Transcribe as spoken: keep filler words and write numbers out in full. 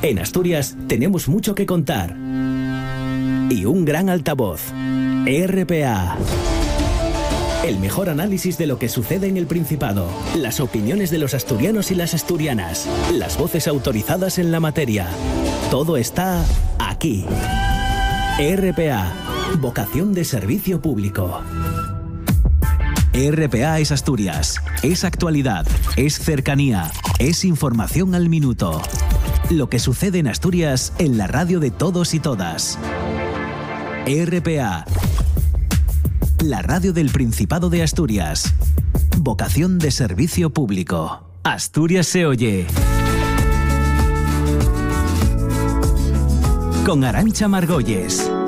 En Asturias tenemos mucho que contar. Y un gran altavoz. R P A. El mejor análisis de lo que sucede en el Principado. Las opiniones de los asturianos y las asturianas. Las voces autorizadas en la materia. Todo está aquí. R P A. Vocación de servicio público. R P A es Asturias. Es actualidad. Es cercanía. Es información al minuto. Lo que sucede en Asturias en la radio de todos y todas. R P A. La radio del Principado de Asturias. Vocación de servicio público. Asturias se oye. Con Arantxa Margolles.